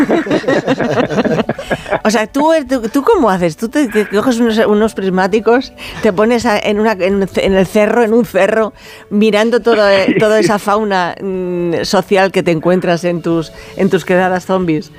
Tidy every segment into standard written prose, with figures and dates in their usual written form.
O sea, ¿tú cómo haces? ¿Tú te coges unos prismáticos, te pones en un cerro, mirando toda esa fauna social que te encuentras en tus quedadas zombies?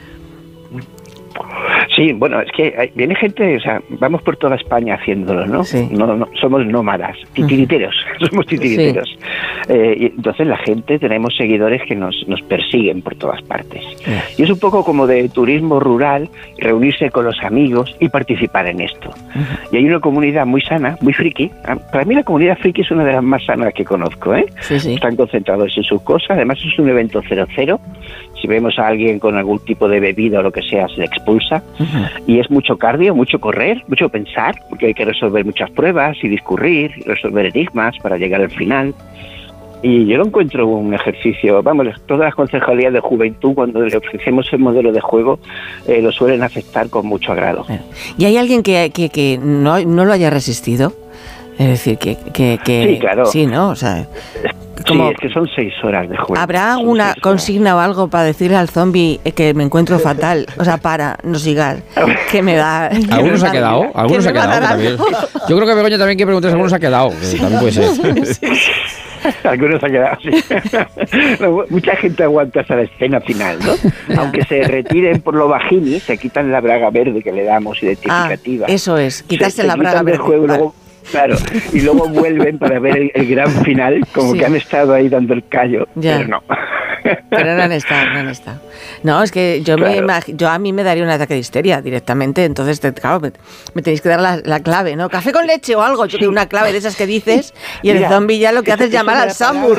Sí, bueno, es que viene gente, o sea, vamos por toda España haciéndolo, ¿no? Sí. No somos nómadas, titiriteros, somos titiriteros. Sí. Y entonces la gente, tenemos seguidores que nos persiguen por todas partes. Sí. Y es un poco como de turismo rural, reunirse con los amigos y participar en esto. Y hay una comunidad muy sana, muy friki. Para mí la comunidad friki es una de las más sanas que conozco, ¿eh? Sí, sí. Están concentrados en sus cosas, además es un evento 0-0. Si vemos a alguien con algún tipo de bebida o lo que sea, se le expulsa. Y es mucho cardio, mucho correr, mucho pensar, porque hay que resolver muchas pruebas y discurrir, y resolver enigmas para llegar al final. Y yo lo encuentro un ejercicio, vamos, todas las concejalías de juventud, cuando le ofrecemos el modelo de juego, lo suelen aceptar con mucho agrado. ¿Y hay alguien que no lo haya resistido? Es decir, que sí, claro. Sí, ¿no? O sea, como, sí, es que son 6 horas de juego. ¿Habrá una consigna o algo para decirle al zombie que me encuentro fatal? O sea, para, no sigas, que me da... ¿Alguno se ha quedado? ¿Alguno se ha quedado? También. Yo creo que Begoña también quiere preguntar si alguno se ha quedado. Que también puede ser. Sí. Algunos se han quedado así. Mucha gente aguanta hasta la escena final, ¿no? Aunque se retiren por lo bajini, se quitan la braga verde que le damos identificativa. Eso es, quitarse la braga verde. Juego, luego, claro, y luego vuelven para ver el gran final, como que han estado ahí dando el callo, pero no. Pero no han estado. No, es que yo a mí me daría un ataque de histeria directamente, entonces, claro, me tenéis que dar la clave, ¿no? Café con leche o algo, yo creo una clave de esas que dices, y el zombie ya lo que hace es llamar al Samur.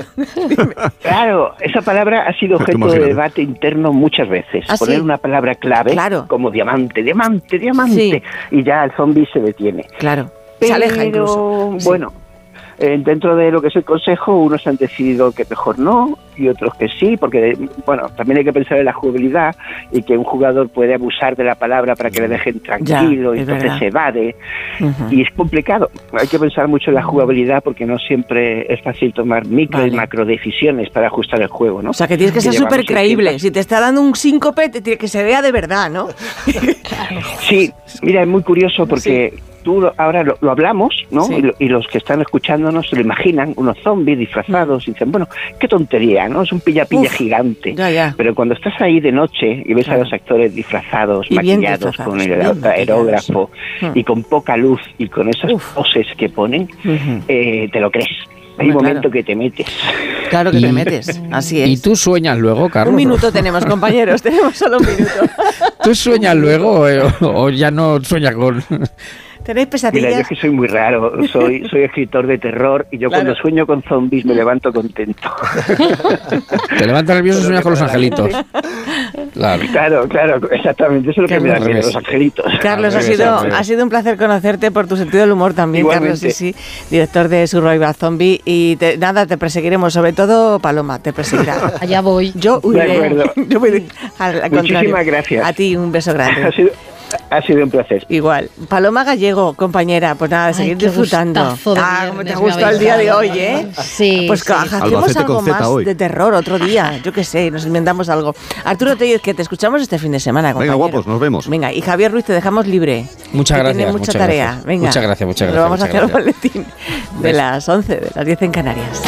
Claro, esa palabra ha sido objeto de debate interno muchas veces. Poner una palabra clave, como diamante, sí. Y ya el zombie se detiene. Claro. Pero, se aleja incluso. Bueno, dentro de lo que es el consejo, unos han decidido que mejor no y otros que sí, porque bueno, también hay que pensar en la jugabilidad y que un jugador puede abusar de la palabra para que le dejen tranquilo, y entonces se evade. Y es complicado. Hay que pensar mucho en la jugabilidad porque no siempre es fácil tomar micro y macro decisiones para ajustar el juego, ¿no? O sea, que tienes que ser súper creíble. Si te está dando un síncope, que se vea de verdad, ¿no? Sí, mira, es muy curioso porque... Tú ahora lo hablamos, ¿no? Sí. Y los que están escuchándonos se lo imaginan, unos zombies disfrazados, y dicen, bueno, qué tontería, ¿no? Es un pilla-pilla gigante. Ya. Pero cuando estás ahí de noche y ves a los actores disfrazados, maquillados, con el aerógrafo, y con poca luz, y con esas poses que ponen, te lo crees. Hay un momento que te metes. Claro que te metes, así es. ¿Y tú sueñas luego, Carlos? Un minuto tenemos, compañeros, tenemos solo un minuto. ¿Tú sueñas luego o ya no sueñas con...? ¿Tenéis pesadillas? Mira, yo es que soy muy raro, soy escritor de terror y yo cuando sueño con zombies me levanto contento. Te levantas nervioso y sueñas con los angelitos. Claro, exactamente, eso es lo que me da miedo, los angelitos. Carlos, ha sido un placer conocerte por tu sentido del humor también. Igualmente. Carlos, sí, director de Survival Zombie, y te perseguiremos, sobre todo Paloma, te perseguirá. Allá voy. Yo de acuerdo. Al Muchísimas gracias. A ti un beso grande. Ha sido un placer. Igual. Paloma Gallego, compañera, pues nada, de seguir disfrutando. Como te gustó el día de hoy, ¿eh? Sí. Pues hacemos algo más hoy. De terror otro día, yo qué sé, nos inventamos algo. Arturo Tellez, que te escuchamos este fin de semana, compañero. Venga, guapos, nos vemos. Venga, y Javier Ruiz, te dejamos libre. Muchas gracias. Tiene mucha tarea. Gracias. Venga. Muchas gracias. Pero vamos a hacer el boletín de las 11, de las 10 en Canarias.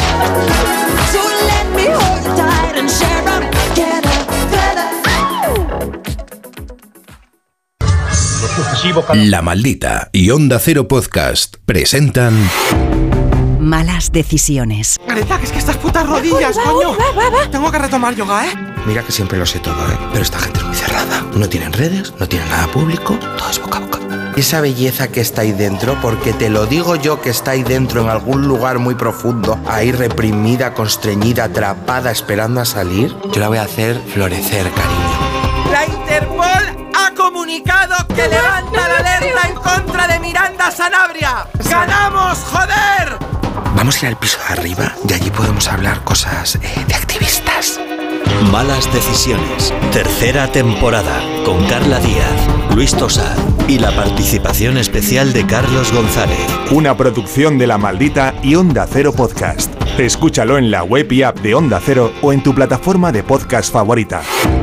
La Maldita y Onda Cero Podcast presentan Malas decisiones. Marita, que es que estas putas rodillas, coño. Tengo que retomar yoga, ¿eh? Mira que siempre lo sé todo, ¿eh? Pero esta gente es muy cerrada. No tienen redes, no tienen nada público, todo es boca a boca. Esa belleza que está ahí dentro, porque te lo digo yo que está ahí dentro en algún lugar muy profundo, ahí reprimida, constreñida, atrapada, esperando a salir, yo la voy a hacer florecer, cariño. La Interpol ha comunicado que levanta la alerta en contra de Miranda Sanabria. ¡Ganamos, joder! Vamos a ir al piso de arriba y allí podemos hablar cosas de activistas. Malas decisiones, tercera temporada, con Carla Díaz, Luis Tosar y la participación especial de Carlos González. Una producción de La Maldita y Onda Cero Podcast. Escúchalo en la web y app de Onda Cero o en tu plataforma de podcast favorita.